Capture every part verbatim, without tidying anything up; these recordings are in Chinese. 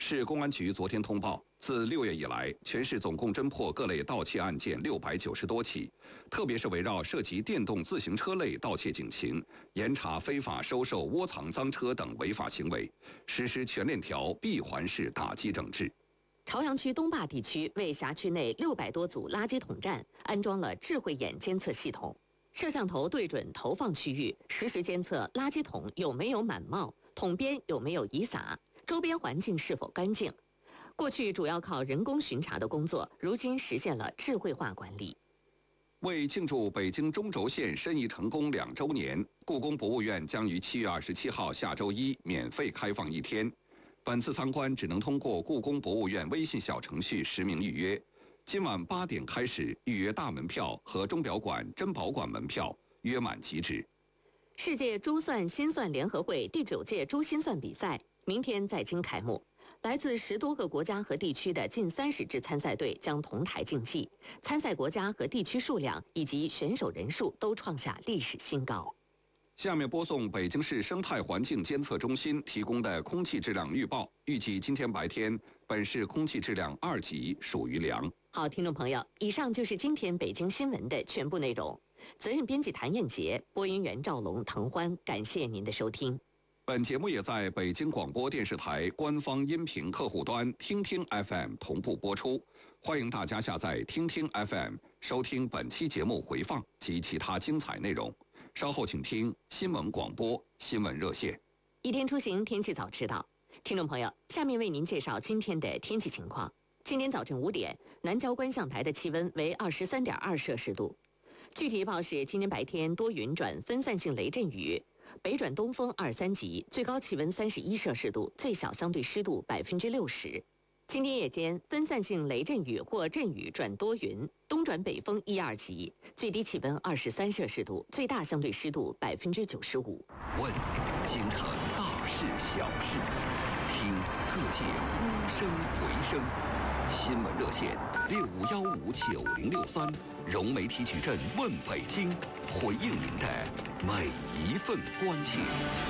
市公安局昨天通报，自六月以来，全市总共侦破各类盗窃案件六百九十多起，特别是围绕涉及电动自行车类盗窃警情，严查非法收受、窝藏赃车等违法行为，实施全链条闭环式打击整治。 朝阳区东坝地区为辖区内六百多组垃圾桶站安装了智慧眼监测系统，摄像头对准投放区域，实时监测垃圾桶有没有满冒，桶边有没有遗撒，周边环境是否干净。过去主要靠人工巡查的工作，如今实现了智慧化管理。 为庆祝北京中轴线申遗成功两周年，故宫博物院将于七月二十七号下周一免费开放一天。本次参观只能通过故宫博物院微信小程序实名预约。今晚八点开始预约大门票和钟表馆、珍宝馆门票，约满即止。 世界珠算心算联合会第九届珠心算比赛明天在京开幕，来自十多个国家和地区的近三十支参赛队将同台竞技，参赛国家和地区数量以及选手人数都创下历史新高。 下面播送北京市生态环境监测中心提供的空气质量预报，预计今天白天本市空气质量二级，属于良。 好，听众朋友，以上就是今天北京新闻的全部内容。责任编辑谭艳杰，播音员赵龙、滕欢，感谢您的收听。 本节目也在北京广播电视台官方音频客户端听听 F M 同步播出，欢迎大家下载听听 F M 收听本期节目回放及其他精彩内容。稍后请听新闻广播、新闻热线。 一天出行，天气早知道。听众朋友，下面为您介绍今天的天气情况。今天早晨五点，南郊观象台的气温为二十三点二摄氏度。具体预报是：今天白天多云转分散性雷阵雨，北转东风二三级，最高气温三十一摄氏度，最小相对湿度百分之六十。今天夜间分散性雷阵雨或阵雨转多云，东转北风一二级，最低气温二十三摄氏度，最大相对湿度百分之九十五。 问京城大事小事，听各界呼声回声。新闻热线六五幺五九零六三，融媒体矩阵问北京，回应您的每一份关切。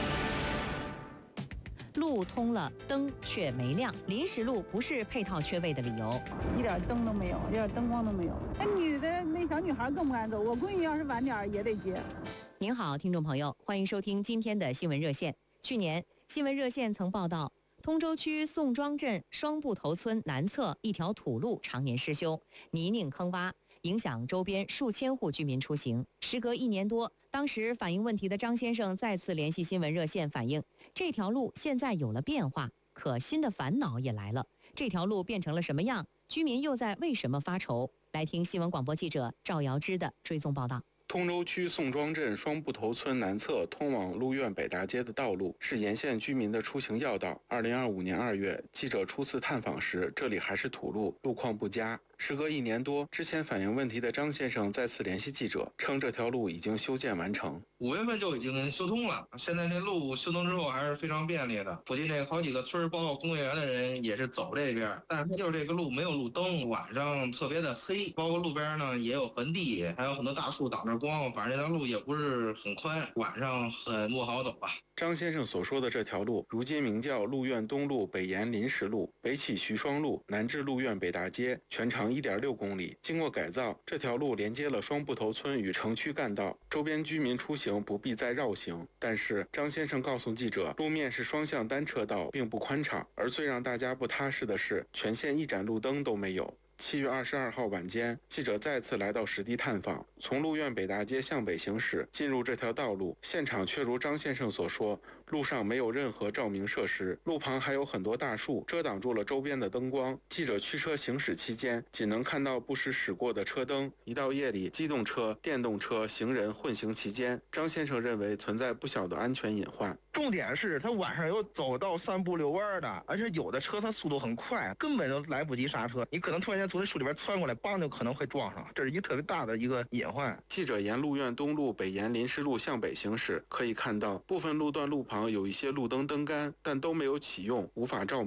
路通了，灯却没亮。临时路不是配套缺位的理由， 一点灯都没有，一点灯光都没有。那女的，那小女孩更不敢走。我闺女要是晚点也得接。 您好，听众朋友，欢迎收听今天的新闻热线。去年，新闻热线曾报道，通州区宋庄镇双埠头村南侧一条土路常年失修，泥泞坑洼，影响周边数千户居民出行。时隔一年多，当时反映问题的张先生再次联系新闻热线反映，这条路现在有了变化，可新的烦恼也来了。这条路变成了什么样？居民又在为什么发愁？来听新闻广播记者赵瑶芝的追踪报道。 通州区宋庄镇双埠头村南侧通往路苑北大街的道路是沿线居民的出行要道。二零二五年二月，记者初次探访时，这里还是土路，路况不佳。时隔一年多，之前反映问题的张先生再次联系记者，称这条路已经修建完成。 五月份就已经修通了，现在这路修通之后还是非常便利的。附近这好几个村，包括工业园的人也是走这边，但是它就是这个路没有路灯，晚上特别的黑，包括路边呢也有坟地，还有很多大树挡着光，反正这条路也不是很宽，晚上很不好走吧。 张先生所说的这条路，如今名叫路苑东路北沿临时路，北起徐双路，南至路苑北大街，全长一点六公里。经过改造，这条路连接了双埠头村与城区干道，周边居民出行不必再绕行。但是张先生告诉记者，路面是双向单车道，并不宽敞，而最让大家不踏实的是，全线一盏路灯都没有。七月二十二号晚间，记者再次来到实地探访，从路苑北大街向北行驶，进入这条道路，现场却如张先生所说，路上没有任何照明设施，路旁还有很多大树遮挡住了周边的灯光。记者驱车行驶期间，仅能看到不时驶过的车灯。一到夜里，机动车、电动车、行人混行其间，张先生认为存在不小的安全隐患。 重点是他晚上有走到三步遛弯的，而且有的车它速度很快，根本就来不及刹车，你可能突然间从这树里边窜过来，邦就可能会撞上，这是一个特别大的一个隐患。 记者沿路苑东路北沿临时路向北行驶，可以看到部分路段路旁有一些路灯灯杆，但都没有启用，无法照明。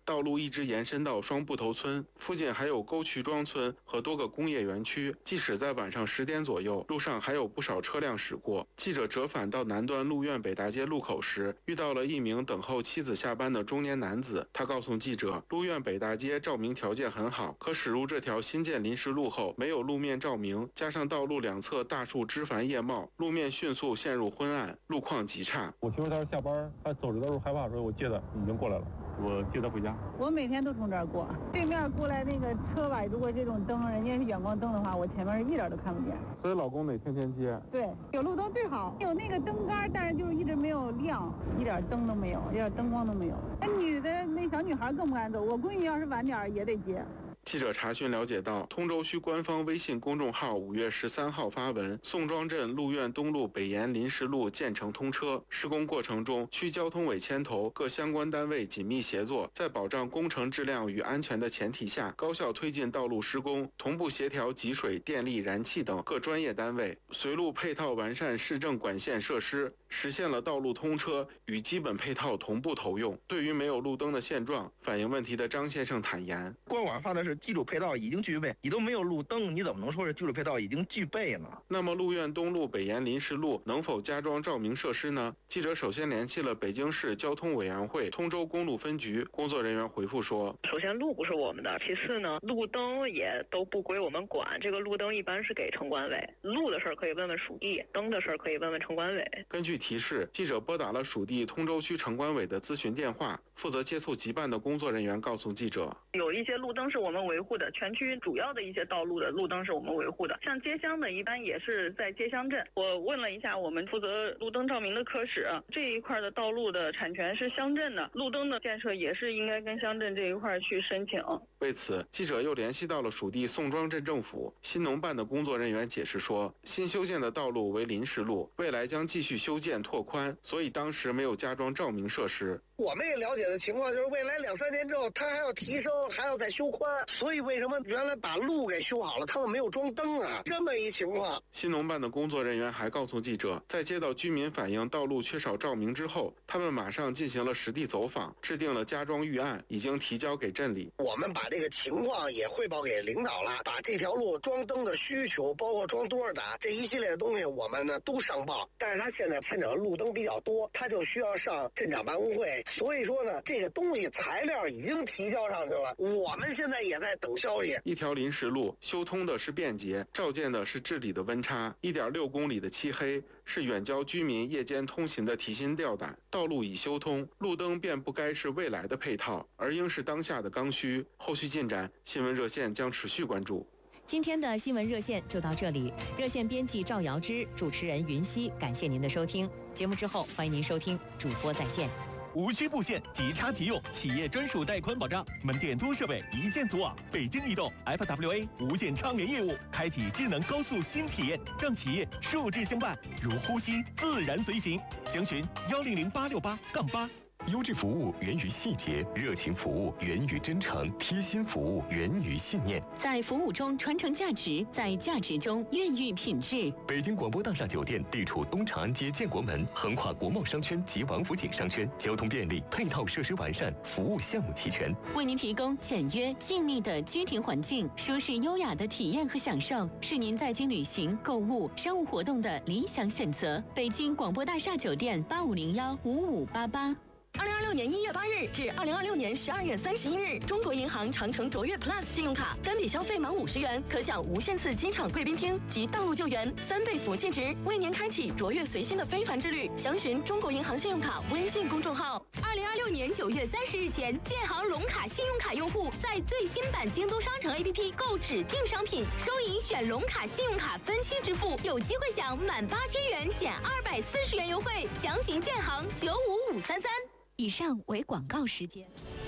道路一直延伸到双埠头村，附近还有沟渠庄村和多个工业园区。即使在晚上十点左右，路上还有不少车辆驶过。记者折返到南段路苑北大街路口时，遇到了一名等候妻子下班的中年男子。他告诉记者，路苑北大街照明条件很好，可驶入这条新建临时路后，没有路面照明，加上道路两侧大树枝繁叶茂，路面迅速陷入昏暗，路况极差。 我媳妇她是下班，她走着的时候害怕，所以我接她，已经过来了，我接她回家。 我每天都从这儿过，对面过来那个车吧，如果这种灯，人家是远光灯的话，我前面是一点都看不见。 所以老公得天天接。 对，有路灯最好，有那个灯杆，但是就是一直没有亮，一点灯都没有，一点灯光都没有。那女的那小女孩更不敢走，我闺女要是晚点也得接。 记者查询了解到，通州区官方微信公众号五月十三号发文，宋庄镇路苑东路北沿临时路建成通车。施工过程中，区交通委牵头各相关单位紧密协作，在保障工程质量与安全的前提下，高效推进道路施工，同步协调集水、电力、燃气等各专业单位，随路配套完善市政管线设施，实现了道路通车与基本配套同步投用。对于没有路灯的现状，反映问题的张先生坦言， 官网发的是基础配套已经具备，你都没有路灯，你怎么能说是基础配套已经具备呢？ 那么路苑东路北沿临时路能否加装照明设施呢？记者首先联系了北京市交通委员会通州公路分局，工作人员回复说， 首先路不是我们的，其次呢，路灯也都不归我们管，这个路灯一般是给城管委，路的事儿可以问问属地，灯的事儿可以问问城管委。 根据提示，记者拨打了属地通州区城管委的咨询电话，负责接触急办的工作人员告诉记者， 有一些路灯是我们维护的，全区主要的一些道路的路灯是我们维护的，像街乡的一般也是在街乡镇。我问了一下我们负责路灯照明的科室，这一块的道路的产权是乡镇的，路灯的建设也是应该跟乡镇这一块去申请。 为此，记者又联系到了属地宋庄镇政府新农办的工作人员，解释说，新修建的道路为临时路，未来将继续修建拓宽，所以当时没有加装照明设施。 我们也了解的情况就是，未来两三年之后，它还要提升，还要再修宽，所以为什么原来把路给修好了，他们没有装灯啊？这么一情况。 新农办的工作人员还告诉记者，在接到居民反映道路缺少照明之后，他们马上进行了实地走访，制定了加装预案，已经提交给镇里。 我们把这个情况也汇报给领导了，把这条路装灯的需求，包括装多少档这一系列的东西，我们呢都上报。但是他现在牵扯的路灯比较多，他就需要上镇长办公会。所以说呢，这个东西材料已经提交上去了，我们现在也在等消息。 一条临时路修通的是便捷，照见的是治理的温差。一点六公里的漆黑是远郊居民夜间通行的提心吊胆。道路已修通，路灯便不该是未来的配套，而应是当下的刚需。后续进展，新闻热线将持续关注。 今天的新闻热线就到这里，热线编辑赵瑶芝，主持人云溪，感谢您的收听。节目之后，欢迎您收听主播在线。 无需布线，即插即用，企业专属带宽保障，门店多设备，一键组网。北京移动 F W A 无线畅联业务，开启智能高速新体验，让企业数字相伴，如呼吸，自然随行。详询幺零零八六八杠八。 优质服务源于细节，热情服务源于真诚，贴心服务源于信念。 在服务中传承价值，在价值中孕育品质。 北京广播大厦酒店地处东长安街建国门，横跨国贸商圈及王府井商圈，交通便利，配套设施完善，服务项目齐全， 为您提供简约静谧的居庭环境，舒适优雅的体验和享受，是您在京旅行、购物、商务活动的理想选择。北京广播大厦酒店八五零幺五五八八。 二零二六年一月八日至二零二六年十二月三十一日，中国银行长城卓越 Plus 信用卡单笔消费满五十元，可享无限次机场贵宾厅及道路救援三倍福气值，为您开启卓越随心的非凡之旅。详询中国银行信用卡微信公众号。 二零二六年九月三十日前，建行龙卡信用卡用户在最新版京东商城 A P P 购指定商品，收银选龙卡信用卡分期支付，有机会享满八千元减二百四十元优惠。详询建行九五五三三。 以上为广告时间。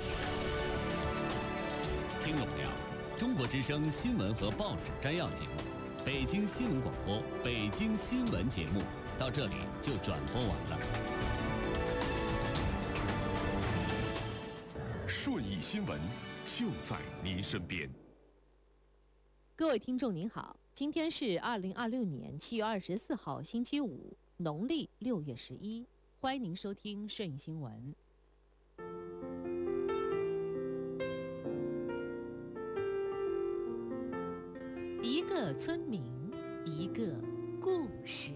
听众朋友，中国之声新闻和报纸摘要节目，北京新闻广播北京新闻节目到这里就转播完了。 顺义新闻就在您身边。 各位听众您好，今天是二零二六年七月二十四号星期五，农历六月十一。欢迎您收听顺义新闻。 个村民，一个故事。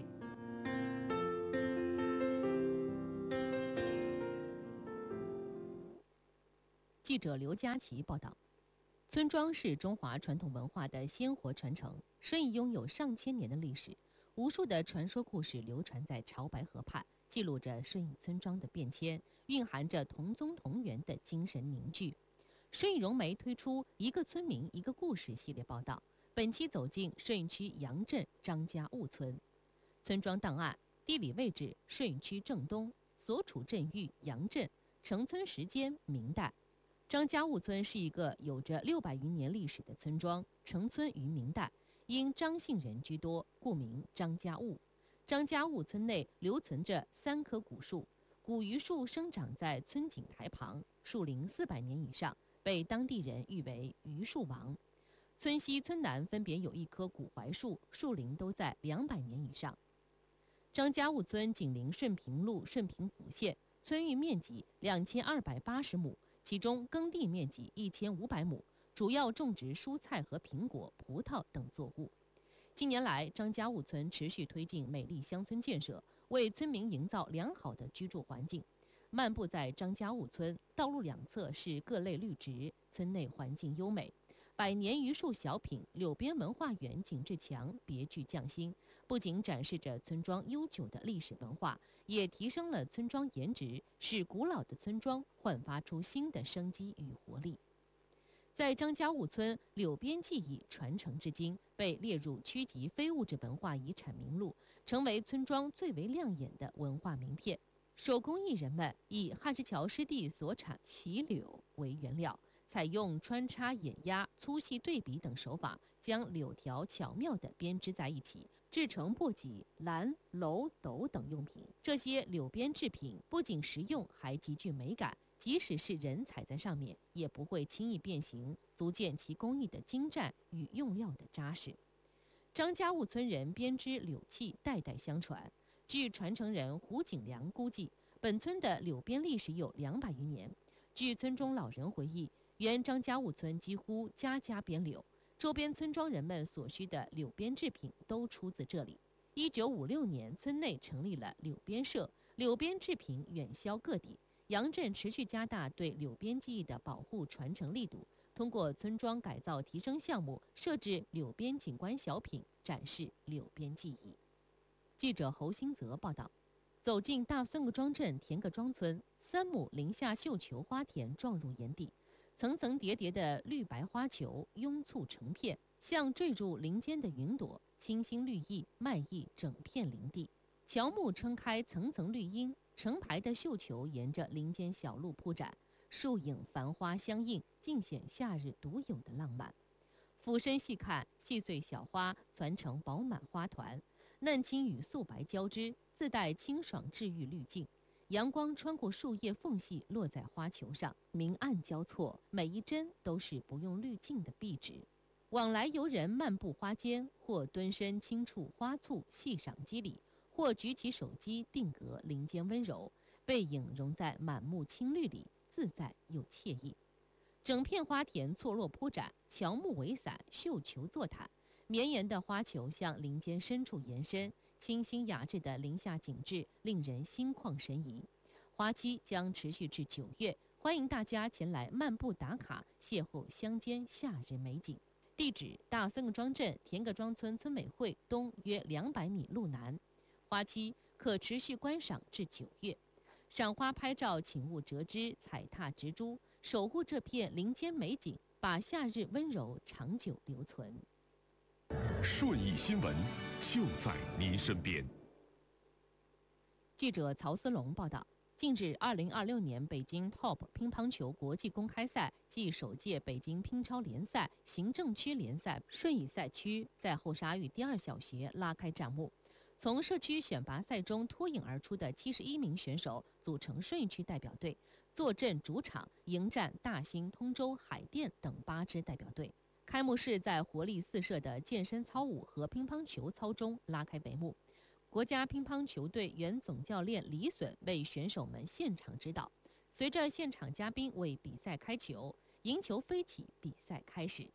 记者刘佳琪报道，村庄是中华传统文化的鲜活传承，顺义拥有上千年的历史，无数的传说故事流传在潮白河畔，记录着顺义村庄的变迁，蕴含着同宗同源的精神凝聚。顺义融媒推出一个村民一个故事系列报道，本期走进顺义区杨镇张家坞村。村庄档案：地理位置顺义区正东，所处镇域杨镇，成村时间明代。张家坞村是一个有着六百余年历史的村庄，成村于明代，因张姓人居多，故名张家坞。张家坞村内留存着三棵古树，古榆树生长在村井台旁，树龄四百年以上，被当地人誉为榆树王。村西村南分别有一棵古槐树，树龄都在两百年以上。张家坞村紧邻顺平路顺平府县，村域面积两千二百八十亩，其中耕地面积一千五百亩，主要种植蔬菜和苹果、葡萄等作物。近年来，张家坞村持续推进美丽乡村建设，为村民营造良好的居住环境。漫步在张家坞村，道路两侧是各类绿植，村内环境优美。百年榆树小品、柳边文化园景致墙别具匠心，不仅展示着村庄悠久的历史文化，也提升了村庄颜值，使古老的村庄焕发出新的生机与活力。在张家坞村，柳边技艺传承至今，被列入区级非物质文化遗产名录，成为村庄最为亮眼的文化名片。手工艺人们以汉石桥湿地所产奇柳为原料，采用穿插、掩压、粗细对比等手法，将柳条巧妙地编织在一起，制成簸箕、篮、篓、斗等用品。这些柳编制品不仅实用，还极具美感，即使是人踩在上面，也不会轻易变形，足见其工艺的精湛与用料的扎实。张家坞村人编织柳器代代相传。据传承人胡景良估计，本村的柳编历史有两百余年。据村中老人回忆，原张家坞村几乎家家编柳，周边村庄人们所需的柳编制品都出自这里。一九五六年，村内成立了柳编社，柳编制品远销各地。杨镇持续加大对柳编技艺的保护传承力度，通过村庄改造提升项目，设置柳编景观小品，展示柳编技艺。记者侯新泽报道，走进大孙各庄镇田各庄村，三亩林下绣球花田撞入眼底，层层叠叠的绿白花球拥簇成片，像坠入林间的云朵，清新绿意漫溢整片林地。乔木撑开层层绿荫，成排的绣球沿着林间小路铺展，树影繁花相映，尽显夏日独有的浪漫。俯身细看，细碎小花攒成饱满花团，嫩青与素白交织，自带清爽治愈滤镜。阳光穿过树叶缝隙，落在花球上，明暗交错，每一帧都是不用滤镜的壁纸。往来游人漫步花间，或蹲身轻触花簇细赏肌理，或举起手机定格林间温柔，背影融在满目青绿里，自在又惬意。整片花田错落铺展，乔木为伞，绣球作毯，绵延的花球向林间深处延伸，清新雅致的林下景致令人心旷神怡。花期将持续至九月，欢迎大家前来漫步打卡，邂逅乡间夏日美景。地址：大孙各庄镇田各庄村村委会东约两百米路南。花期可持续观赏至九月。赏花拍照，请勿折枝踩踏植株，守护这片林间美景，把夏日温柔长久留存。 顺义新闻就在您身边。 记者曹思龙报道，近日，二零二六年北京 Top 乒乓球国际公开赛暨首届北京乒超联赛行政区联赛顺义赛区在后沙峪第二小学拉开战幕。从社区选拔赛中脱颖而出的七十一名选手组成顺义区代表队，坐镇主场迎战大兴、通州、海淀等八支代表队。开幕式在活力四射的健身操舞和乒乓球操中拉开帷幕。国家乒乓球队原总教练李隼为选手们现场指导。随着现场嘉宾为比赛开球，赢球飞起，比赛开始。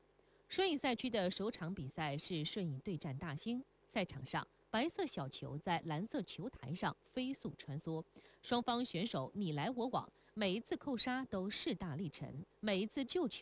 顺义赛区的首场比赛是顺义对战大兴。赛场上，白色小球在蓝色球台上飞速穿梭，双方选手你来我往，每一次扣杀都势大力沉，每一次救球